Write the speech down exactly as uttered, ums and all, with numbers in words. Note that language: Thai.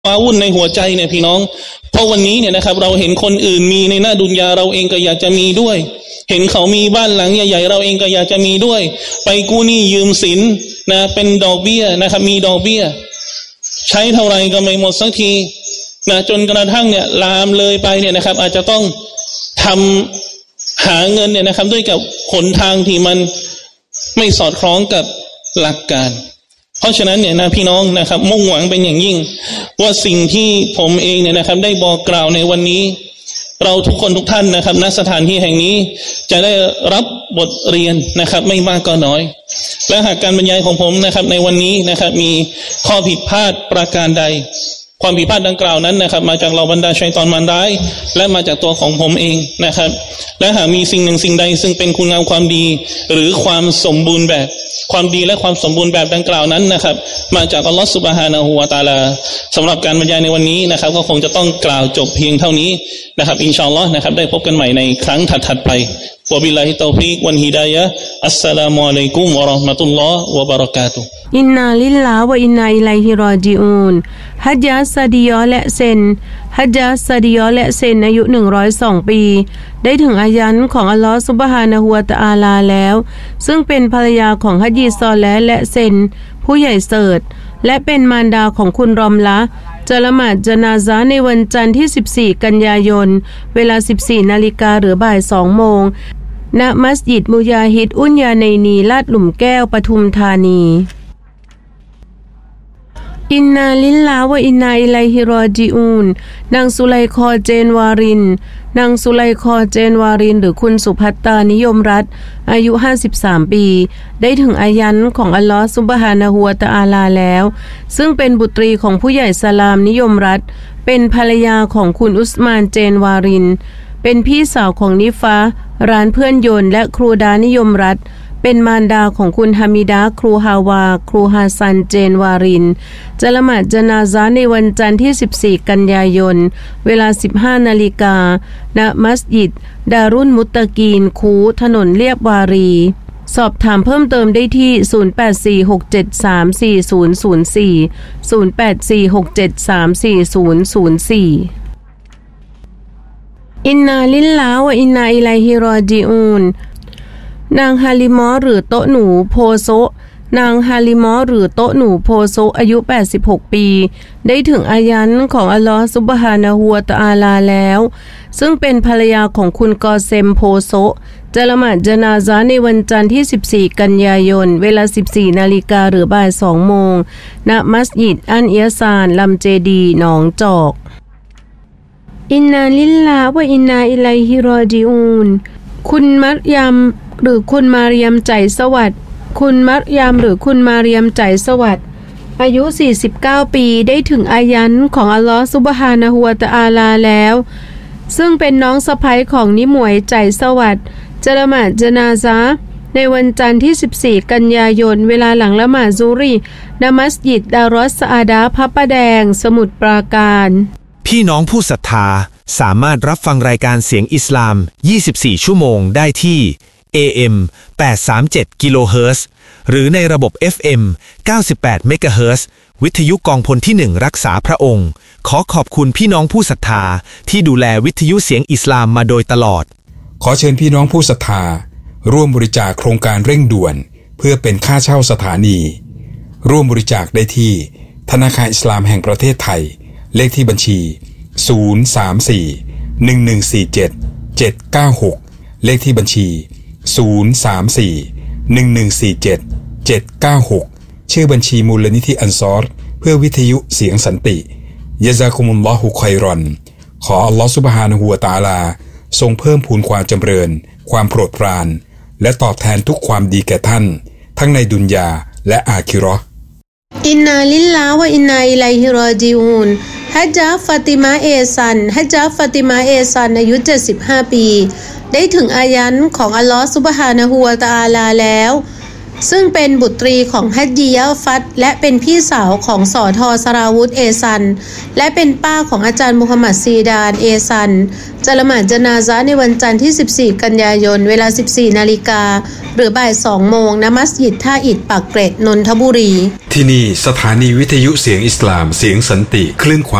ว้าวุ่นในหัวใจเนี่ยพี่น้องเพราะวันนี้เนี่ยนะครับเราเห็นคนอื่นมีในหน้าดุนยาเราเองก็อยากจะมีด้วยเห็นเขามีบ้านหลังใหญ่ๆเราเองก็อยากจะมีด้วยไปกู้หนี้ยืมสินนะเป็นดอกเบี้ยนะครับมีดอกเบี้ยใช้เท่าไรก็ไม่หมดสักทีนะจนกระทั่งเนี่ยลามเลยไปเนี่ยนะครับอาจจะต้องทำหาเงินเนี่ยนะครับด้วยกับหนทางที่มันไม่สอดคล้องกับหลักการเพราะฉะนั้นเนี่ยนะพี่น้องนะครับมุ่งหวังเป็นอย่างยิ่งว่าสิ่งที่ผมเองเนี่ยนะครับได้บอกกล่าวในวันนี้เราทุกคนทุกท่านนะครับณสถานที่แห่งนี้จะได้รับบทเรียนนะครับไม่มากก็น้อยและหากการบรรยายของผมนะครับในวันนี้นะครับมีข้อผิดพลาดประการใดความผิดพลาดดังกล่าวนั้นนะครับมาจากเหล่าบรรดาชัยฏอนมารร้ายและมาจากตัวของผมเองนะครับและหากมีสิ่งหนึ่งสิ่งใดซึ่งเป็นคุณงามความดีหรือความสมบูรณ์แบบความดีและความสมบูรณ์แบบดังกล่าวนั้นนะครับมาจากอัลลอฮฺซุบฮานะฮูวะตะอาลาสำหรับการบรรยายในวันนี้นะครับก็คงจะต้องกล่าวจบเพียงเท่านี้นะครับอินชาอัลลอฮ์นะครับได้พบกันใหม่ในครั้งถัดๆไปวะบิลลาฮิตอฟีกวัลฮิดายะฮ์อัสสลามุอะลัยกุมวะเราะห์มะตุลลอฮ์วะบะเราะกาตุฮ์อินนาลิลลาฮ์วะอินนาอิลัยฮิรอญิอูนฮัจญะซะดียอและเซนฮัจญะซะดียอและเซนอายุหนึ่งร้อยสองปีได้ถึงอายันของอัลลอฮฺซุบฮานะฮูวะตะอาลาแล้วซึ่งเป็นภรรยาของฮัจญีซอเลห์และเซนผู้ใหญ่เสิร์ชและเป็นมารดาของคุณรอมละจะละหมาดญะนาซะห์ในวันจันทร์ที่สิบสี่กันยายนเวลา สิบสี่นาฬิกา หรือบ่ายสองโมงณมัสยิดมุญาฮิดอุนยาเนนีลาดหลุมแก้วปทุมธานีอินนาลิลลาฮ์วะอินนาอิลัยฮิรอญิอูนนางสุไลคอเจนวารินนางสุไลคอเจนวารินหรือคุณสุภัตตานิยมรัตน์อายุห้าสิบสามปีได้ถึงอายันของอัลลอฮฺซุบฮานะฮูวะตะอาลาแล้วซึ่งเป็นบุตรีของผู้ใหญ่สลามนิยมรัตน์เป็นภรรยาของคุณอุสมานเจนวารินเป็นพี่สาวของนิฟาร้านเพื่อนยนต์และครูดานิยมรัตน์เป็นมารดาของคุณฮามิดาครูฮาวาครูฮาซันเจนวารินจะละหมาดญะนาซะห์ในวันจันทร์ที่สิบสี่กันยายนเวลา สิบห้านาฬิกา ณมัสยิดดารุนมุตตะกีนคูถนนเลียบวารีสอบถามเพิ่มเติมได้ที่ศูนย์ แปด สี่ หก เจ็ด สาม สี่ ศูนย์ ศูนย์ สี่ ศูนย์ แปด สี่ หก เจ็ด สาม สี่ ศูนย์ ศูนย์ สี่อินนาลิลลาฮ์วะอินนาอิลัยฮิรอญิอูนนางฮาลิมอหรือโตหนูโพโซนางฮาลิมอหรือโตหนูโพโซอายุแปดสิบหกปีได้ถึงอายันของอัลลอฮฺซุบฮานะฮูวะตะอาลาแล้วซึ่งเป็นภรรยาของคุณกอเซมโพโซจะละหมาดญะนาซะห์ในวันจันทร์ที่สิบสี่กันยายนเวลา สิบสี่นาฬิกา หรือบ่ายสองโมงณมัสยิดอันเอียซานลำเจดีหนองจอกอินนาลิลลาฮ์วะอินนาอิลัยฮิรอญิอูนคุณมัรยามหรือคุณมาเรียมใจสวัสดิ์คุณมัรยามหรือคุณมาเรียมใจสวัสดิ์อายุสี่สิบเก้าปีได้ถึงอายันของอัลลอฮฺซุบฮานะฮูวะตะอาลาแล้วซึ่งเป็นน้องสะใภ้ของนิหมวยใจสวัสดิ์จะละหมาดญะนาซะห์ในวันจันทร์ที่สิบสี่กันยายนเวลาหลังละหมาดซุฮรีณมัสยิดดารอสอาดาพระประแดงสมุทรปราการพี่น้องผู้ศรัทธาสามารถรับฟังรายการเสียงอิสลามยี่สิบสี่ชั่วโมงได้ที่ เอ เอ็ม แปดร้อยสามสิบเจ็ด กิโลเฮิรตซ์หรือในระบบ เอฟ เอ็ม เก้าสิบแปด เมกะเฮิรตซ์วิทยุกองพลที่หนึ่งรักษาพระองค์ขอขอบคุณพี่น้องผู้ศรัทธาที่ดูแลวิทยุเสียงอิสลามมาโดยตลอดขอเชิญพี่น้องผู้ศรัทธาร่วมบริจาคโครงการเร่งด่วนเพื่อเป็นค่าเช่าสถานีร่วมบริจาคได้ที่ธนาคารอิสลามแห่งประเทศไทยเลขที่บัญชีศูนย์ สาม สี่ หนึ่ง หนึ่ง สี่ เจ็ด เจ็ด เก้า หกเลขที่บัญชีศูนย์ สาม สี่ หนึ่ง หนึ่ง สี่ เจ็ด เจ็ด เก้า หกชื่อบัญชีมูลนิธิอันซอรเพื่อวิทยุเสียงสันติยะซากุมุลลอฮุค็อยรอนขออัลลอฮฺซุบฮานะฮูวะตะอาลาทรงเพิ่มพูนความจำเริญความโปรดปรานและตอบแทนทุกความดีแก่ท่านทั้งในดุนยาและอาคิเราะห์อินนาลิลลาฮ์วะอินนาอิลัยฮิรอญิอูนฮัจญะฟาติมาเอซันฮัจญะฟาติมาเอซันอายุเจ็ดสิบห้าปีได้ถึงอายันของอัลลอฮฺซุบฮานะฮูวะตะอาลาแล้วซึ่งเป็นบุตรีของฮัจญียะฟัตและเป็นพี่สาวของสอทอสราวุธเอซันและเป็นป้าของอาจารย์มุฮัมมัดซีดานเอซันจะละหมาดญะนาซะห์ในวันจันทร์ที่สิบสี่กันยายนเวลา สิบสี่นาฬิกาหรือบ่ายสองโมงณมัสยิดท่าอิฐปากเกร็ดนนทบุรีที่นี่สถานีวิทยุเสียงอิสลามเสียงสันติคลื่นความ